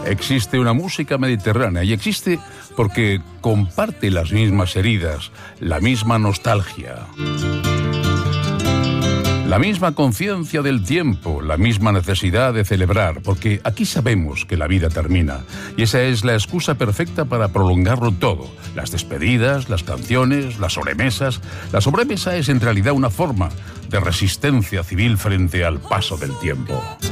Existe una música mediterránea y existe porque comparte las mismas heridas, la misma nostalgia, la misma conciencia del tiempo, la misma necesidad de celebrar, porque aquí sabemos que la vida termina y esa es la excusa perfecta para prolongarlo todo. Las despedidas, las canciones, las sobremesas. La sobremesa es en realidad una forma de resistencia civil frente al paso del tiempo.